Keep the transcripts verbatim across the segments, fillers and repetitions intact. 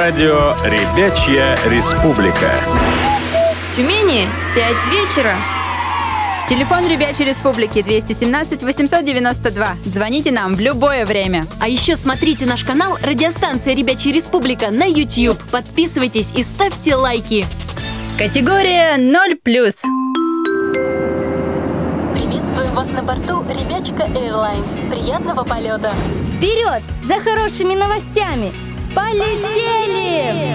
Радио «Ребячья республика». В Тюмени пять вечера. Телефон Ребячей Республики двести семнадцать восемьсот девяносто два. Звоните нам в любое время. А еще смотрите наш канал «Радиостанция Ребячая Республика» на YouTube. Подписывайтесь и ставьте лайки. Категория ноль плюс. Приветствуем вас на борту Ребячка Airlines. Приятного полета. Вперед за хорошими новостями. Полетели!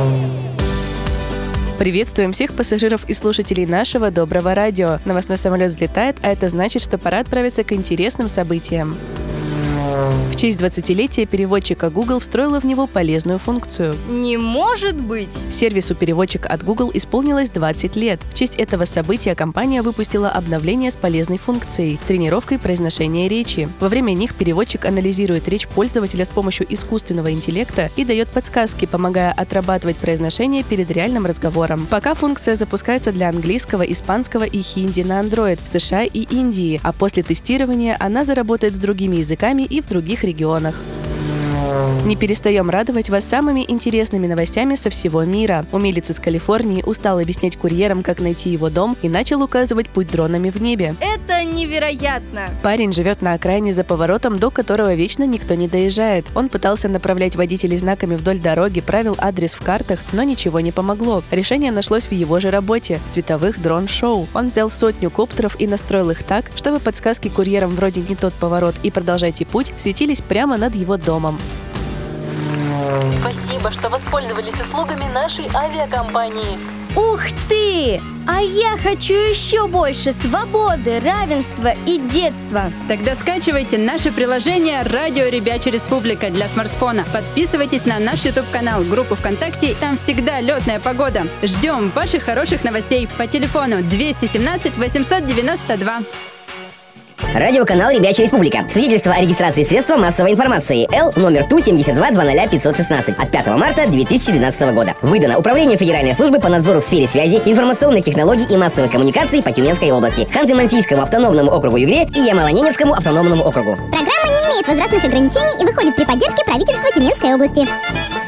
Приветствуем всех пассажиров и слушателей нашего доброго радио. Новостной самолет взлетает, а это значит, что пора отправиться к интересным событиям. В честь двадцатилетия переводчика Google встроила в него полезную функцию. Не может быть! Сервису переводчик от Google исполнилось двадцать лет. В честь этого события компания выпустила обновление с полезной функцией – тренировкой произношения речи. Во время них переводчик анализирует речь пользователя с помощью искусственного интеллекта и дает подсказки, помогая отрабатывать произношение перед реальным разговором. Пока функция запускается для английского, испанского и хинди на Android в США и Индии, а после тестирования она заработает с другими языками и в других регионах. Не перестаем радовать вас самыми интересными новостями со всего мира. Умелец из Калифорнии устал объяснять курьерам, как найти его дом, и начал указывать путь дронами в небе. Это невероятно! Парень живет на окраине за поворотом, до которого вечно никто не доезжает. Он пытался направлять водителей знаками вдоль дороги, правил адрес в картах, но ничего не помогло. Решение нашлось в его же работе – световых дрон-шоу. Он взял сотню коптеров и настроил их так, чтобы подсказки курьерам вроде «не тот поворот» и «продолжайте путь» светились прямо над его домом. Спасибо, что воспользовались услугами нашей авиакомпании. Ух ты! А я хочу еще больше свободы, равенства и детства. Тогда скачивайте наше приложение «Радио Ребячая Республика» для смартфона. Подписывайтесь на наш YouTube-канал, группу ВКонтакте. Там всегда летная погода. Ждем ваших хороших новостей по телефону двести семнадцать восемьсот девяносто два. Радиоканал «Ребячая Республика». Свидетельство о регистрации средства массовой информации. Л номер Ту семьдесят два двадцать ноль пятьсот шестнадцать от пятого марта две тысячи двенадцатого года. Выдано Управлением Федеральной службы по надзору в сфере связи, информационных технологий и массовых коммуникаций по Тюменской области, Ханты-Мансийскому автономному округу Югре и Ямало-Ненецкому автономному округу. Программа не имеет возрастных ограничений и выходит при поддержке правительства Тюменской области.